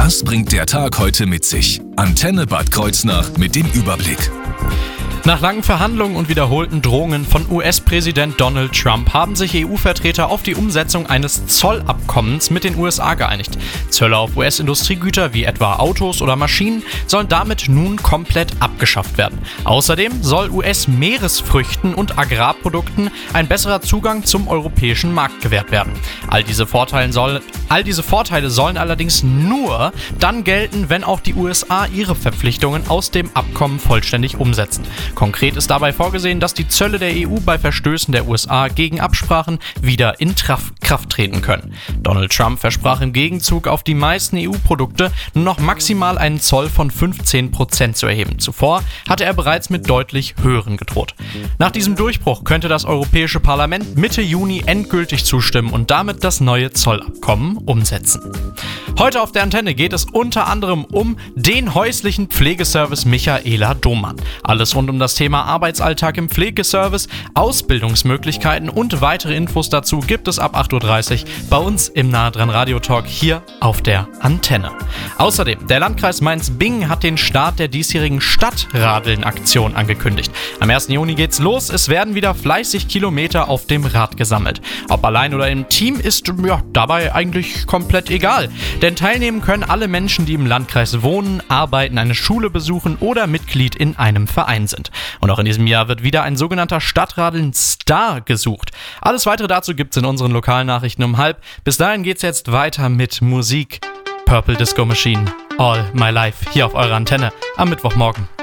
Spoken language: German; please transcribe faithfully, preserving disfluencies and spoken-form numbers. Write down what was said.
Das bringt der Tag heute mit sich. Antenne Bad Kreuznach mit dem Überblick. Nach langen Verhandlungen und wiederholten Drohungen von U S-Präsident Donald Trump haben sich E U-Vertreter auf die Umsetzung eines Zollabkommens mit den U S A geeinigt. Zölle auf U S-Industriegüter wie etwa Autos oder Maschinen sollen damit nun komplett abgeschafft werden. Außerdem soll U S-Meeresfrüchten und Agrarprodukten ein besserer Zugang zum europäischen Markt gewährt werden. All diese Vorteile sollen, all diese Vorteile sollen allerdings nur dann gelten, wenn auch die U S A ihre Verpflichtungen aus dem Abkommen vollständig umsetzen. Konkret ist dabei vorgesehen, dass die Zölle der E U bei Verstößen der U S A gegen Absprachen wieder in Traf- Kraft treten können. Donald Trump versprach im Gegenzug auf die meisten E U-Produkte nur noch maximal einen Zoll von fünfzehn Prozent zu erheben. Zuvor hatte er bereits mit deutlich höheren gedroht. Nach diesem Durchbruch könnte das Europäische Parlament Mitte Juni endgültig zustimmen und damit das neue Zollabkommen umsetzen. Heute auf der Antenne geht es unter anderem um den häuslichen Pflegeservice Michaela Domann. Alles rund um das Thema Arbeitsalltag im Pflegeservice, Ausbildungsmöglichkeiten und weitere Infos dazu gibt es ab acht Uhr dreißig bei uns im Nahe dran Radio Talk hier auf der Antenne. Außerdem, der Landkreis Mainz-Bingen hat den Start der diesjährigen Stadtradeln-Aktion angekündigt. Am ersten Juni geht's los, es werden wieder fleißig Kilometer auf dem Rad gesammelt. Ob allein oder im Team ist ja, dabei eigentlich komplett egal. Denn teilnehmen können alle Menschen, die im Landkreis wohnen, arbeiten, eine Schule besuchen oder Mitglied in einem Verein sind. Und auch in diesem Jahr wird wieder ein sogenannter Stadtradeln-Star gesucht. Alles weitere dazu gibt's in unseren Lokalnachrichten um halb. Bis dahin geht's jetzt weiter mit Musik. Purple Disco Machine, All My Life, hier auf eurer Antenne am Mittwochmorgen.